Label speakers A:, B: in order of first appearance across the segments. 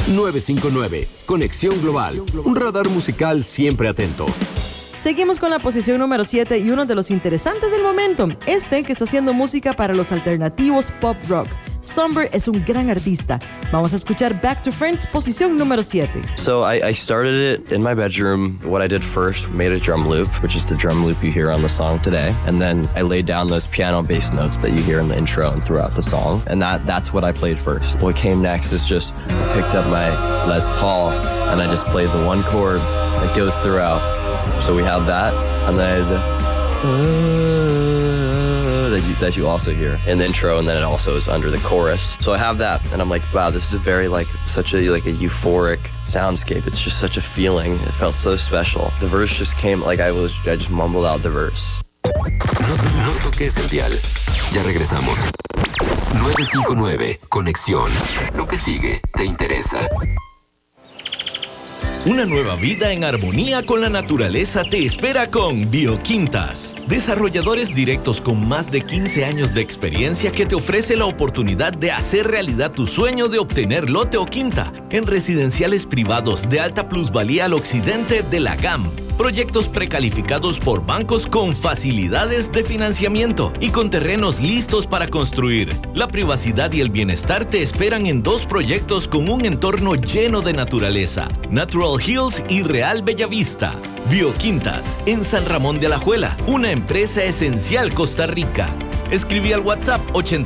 A: 959, Conexión Global, un radar musical siempre atento.
B: Seguimos con la posición número 7 y uno de los interesantes del momento, que está haciendo música para los alternativos pop rock. Somber es un gran artista. Vamos a escuchar Back to Friends, posición número 7.
C: So I started it in my bedroom. What I did first, made a drum loop, which is the drum loop you hear on the song today. And then I laid down those piano bass notes that you hear in the intro and throughout the song. And that's what I played first. What came next is just I picked up my Les Paul and I just played the one chord that goes throughout. So we have that, and then that you also hear in the intro, and then it also is under the chorus. So I have that, and I'm like, wow, this is a very such a euphoric soundscape. It's just such a feeling. It felt so special. The verse just came I just mumbled out the verse.
A: No toques el dial. Ya regresamos. 959, Conexión. Lo que sigue te interesa.
D: Una nueva vida en armonía con la naturaleza te espera con Bioquintas. Desarrolladores directos con más de 15 años de experiencia que te ofrece la oportunidad de hacer realidad tu sueño de obtener lote o quinta en residenciales privados de alta plusvalía al occidente de la GAM. Proyectos precalificados por bancos con facilidades de financiamiento y con terrenos listos para construir. La privacidad y el bienestar te esperan en 2 proyectos con un entorno lleno de naturaleza: Natural Hills y Real Bellavista. Bioquintas, en San Ramón de Alajuela, una empresa esencial Costa Rica. Escribí al WhatsApp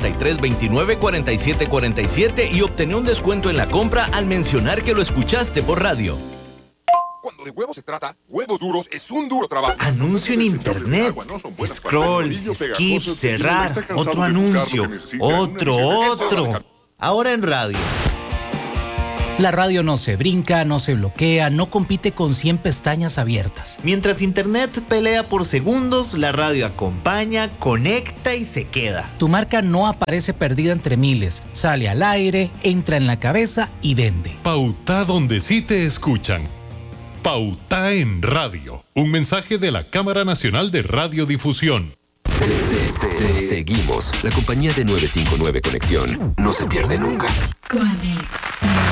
D: 8329-4747 y obtené un descuento en la compra al mencionar que lo escuchaste por radio.
E: Cuando de huevos se trata, Huevos Duros es un duro trabajo.
F: Anuncio en internet. Scroll, skip, cerrar. Otro anuncio. Otro. Ahora en radio.
G: La radio no se brinca, no se bloquea, no compite con 100 pestañas abiertas.
F: Mientras internet pelea por segundos, la radio acompaña, conecta y se queda.
G: Tu marca no aparece perdida entre miles. Sale al aire, entra en la cabeza y vende.
H: Pauta donde sí te escuchan. Pauta en radio. Un mensaje de la Cámara Nacional de Radiodifusión.
A: Seguimos. La compañía de 959 Conexión no se pierde nunca.
I: Conexión.